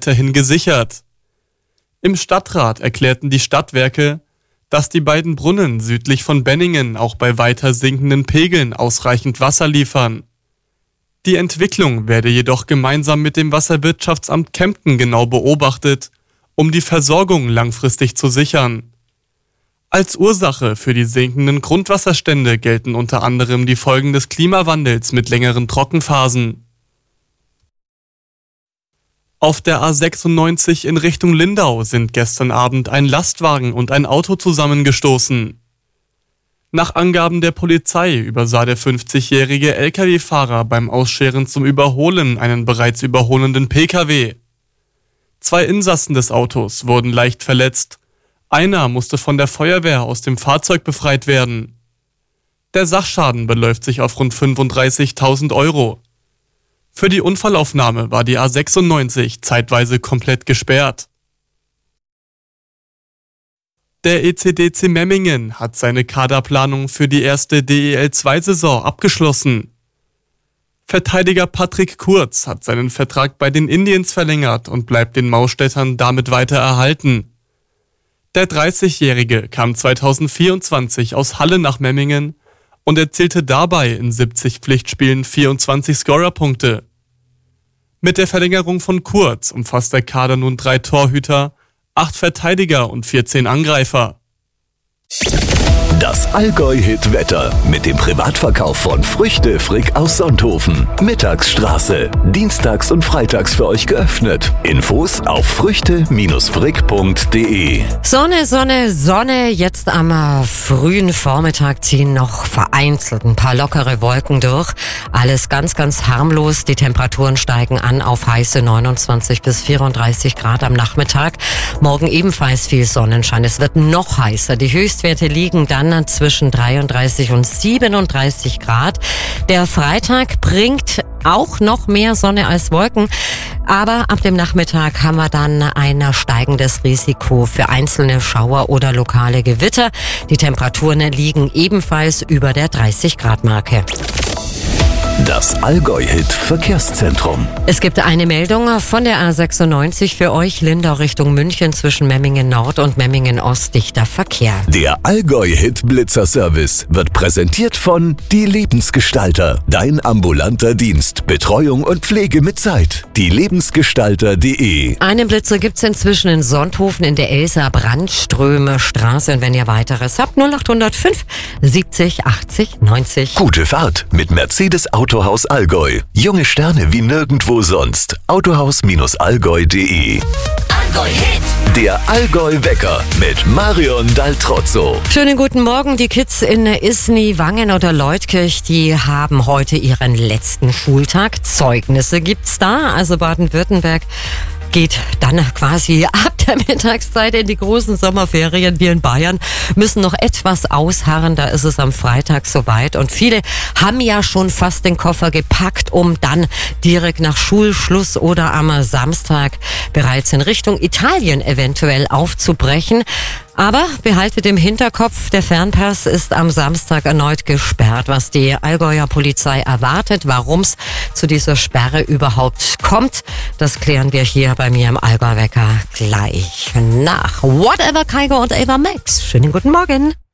weiterhin gesichert. Im Stadtrat erklärten die Stadtwerke, dass die beiden Brunnen südlich von Benningen auch bei weiter sinkenden Pegeln ausreichend Wasser liefern. Die Entwicklung werde jedoch gemeinsam mit dem Wasserwirtschaftsamt Kempten genau beobachtet, um die Versorgung langfristig zu sichern. Als Ursache für die sinkenden Grundwasserstände gelten unter anderem die Folgen des Klimawandels mit längeren Trockenphasen. Auf der A96 in Richtung Lindau sind gestern Abend ein Lastwagen und ein Auto zusammengestoßen. Nach Angaben der Polizei übersah der 50-jährige Lkw-Fahrer beim Ausscheren zum Überholen einen bereits überholenden Pkw. 2 Insassen des Autos wurden leicht verletzt. Einer musste von der Feuerwehr aus dem Fahrzeug befreit werden. Der Sachschaden beläuft sich auf rund 35.000 Euro. Für die Unfallaufnahme war die A96 zeitweise komplett gesperrt. Der ECDC Memmingen hat seine Kaderplanung für die erste DEL2-Saison abgeschlossen. Verteidiger Patrick Kurz hat seinen Vertrag bei den Indians verlängert und bleibt den Maustädtern damit weiter erhalten. Der 30-Jährige kam 2024 aus Halle nach Memmingen und erzielte dabei in 70 Pflichtspielen 24 Scorerpunkte. Mit der Verlängerung von Kurz umfasst der Kader nun 3 Torhüter, 8 Verteidiger und 14 Angreifer. Das Allgäu-Hit-Wetter mit dem Privatverkauf von Früchte Frick aus Sonthofen. Mittagsstraße. Dienstags und freitags für euch geöffnet. Infos auf früchte-frick.de. Sonne, Sonne, Sonne. Jetzt am frühen Vormittag ziehen noch vereinzelt ein paar lockere Wolken durch. Alles ganz, ganz harmlos. Die Temperaturen steigen an auf heiße 29 bis 34 Grad am Nachmittag. Morgen ebenfalls viel Sonnenschein. Es wird noch heißer. Die Höchstwerte liegen dann zwischen 33 und 37 Grad. Der Freitag bringt auch noch mehr Sonne als Wolken. Aber ab dem Nachmittag haben wir dann ein steigendes Risiko für einzelne Schauer oder lokale Gewitter. Die Temperaturen liegen ebenfalls über der 30-Grad-Marke. Das Allgäu-Hit-Verkehrszentrum. Es gibt eine Meldung von der A96 für euch, Lindau Richtung München zwischen Memmingen Nord und Memmingen Ost, dichter Verkehr. Der Allgäu-Hit-Blitzer-Service wird präsentiert von Die Lebensgestalter. Dein ambulanter Dienst, Betreuung und Pflege mit Zeit. dielebensgestalter.de. Einen Blitzer gibt's inzwischen in Sonthofen in der Elsa-Brandströme Straße. Und wenn ihr weiteres habt, 0805 70 80 90. Gute Fahrt mit Mercedes Autohaus Allgäu. Junge Sterne wie nirgendwo sonst. Autohaus-allgäu.de. Allgäu Hit. Der Allgäu-Wecker mit Marion Daltrozzo. Schönen guten Morgen. Die Kids in Isny, Wangen oder Leutkirch, die haben heute ihren letzten Schultag. Zeugnisse gibt's da. Also Baden-Württemberg geht dann quasi ab der Mittagszeit in die großen Sommerferien. Wir in Bayern müssen noch etwas ausharren, da ist es am Freitag soweit. Und viele haben ja schon fast den Koffer gepackt, um dann direkt nach Schulschluss oder am Samstag bereits in Richtung Italien eventuell aufzubrechen. Aber behaltet im Hinterkopf, der Fernpass ist am Samstag erneut gesperrt. Was die Allgäuer Polizei erwartet, warum es zu dieser Sperre überhaupt kommt, das klären wir hier bei mir im Allgäu-Wecker gleich nach Whatever Kaigo und Ava Max. Schönen guten Morgen.